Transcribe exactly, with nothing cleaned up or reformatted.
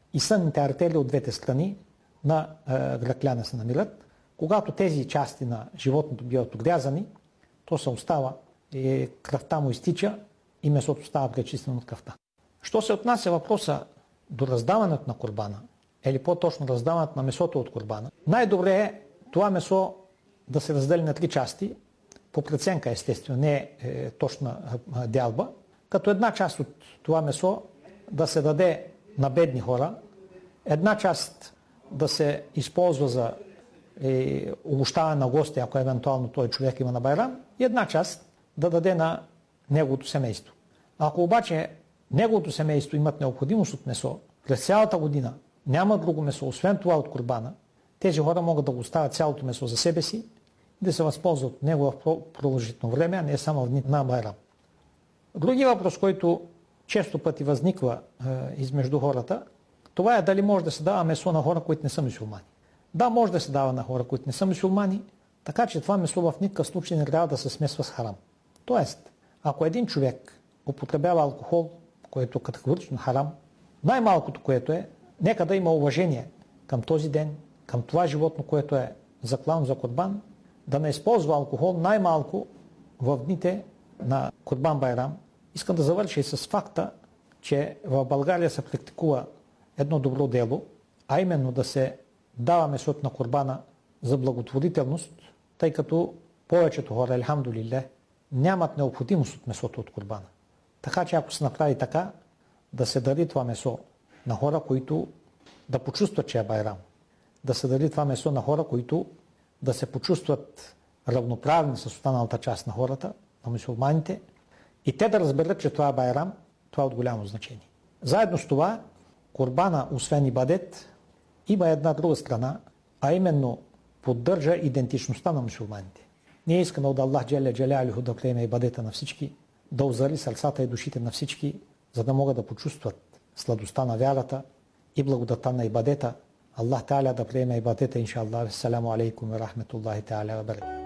и сънните артерии от двете страни на гръкляна се намират. Когато тези части на животното биват отрязани, то се остава, и кръвта му изтича и месото става пречистено от кръвта. Що се отнася въпроса до раздаването на курбана, или по-точно раздаването на месото от курбана, най-добре е това месо да се раздели на три части, по преценка естествено, не е, е точна е, дялба, като една част от това месо да се даде на бедни хора, една част да се използва за е, обощаване на гости, ако евентуално той човек има на байрам, и една част да даде на неговото семейство. Ако обаче неговото семейство имат необходимост от месо, през цялата година няма друго месо, освен това от курбана, тези хора могат да го оставят цялото месо за себе си и да се възползват от него в продължително време, а не само в дни на байрам. Други въпрос, който често пъти възниква е, измежду хората, това е дали може да се дава месо на хора, които не са мюсюлмани. Да, може да се дава на хора, които не са мюсюлмани, така че това месо в никакъв случай не трябва да се смесва с харам. Тоест, ако един човек употребява алкохол, което е категорично харам, най-малкото, което е, нека да има уважение към този ден, към това животно, което е заклано за курбан, да не използва алкохол най-малко в дните на Курбан байрам. Искам да завърша и с факта, че в България се практикува едно добро дело, а именно да се дава месото на курбана за благотворителност, тъй като повечето хора, елхамдулилlah, нямат необходимост от месото от курбана. Така че ако се направи така, да се дари това месо на хора, които да почувстват, че е байрам. Да се дари това месо на хора, които да се почувстват равноправни с останалата част на хората, на мюсюлманите, и те да разберат, че това е байрам, това е от голямо значение. Заедно с това, курбана, освен ибадет, има една друга страна, а именно поддържа идентичността на мюсюлманите. Ние искаме от Аллах Джеле Джелялиху да приеме ибадета на всички, да озари сърцата и душите на всички, за да могат да почувстват сладостта на вярата и благодата на ибадета. Аллах Та'аля да приеме ибадета, иншааллах. Ассаламу алейкум ва рахметуллахи та'аля ва баракатух.